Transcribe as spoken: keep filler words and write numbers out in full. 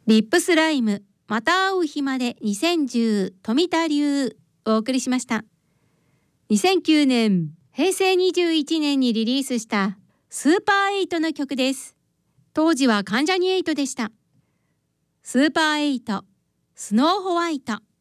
リップスライムまた会う日までにせんじゅう富田流をお送りしました。にせんきゅうねんへいせいにじゅういちねんにリリースしたスーパーエイトの曲です。当時は関ジャニエイトでした。スーパーエイトスノーホワイト。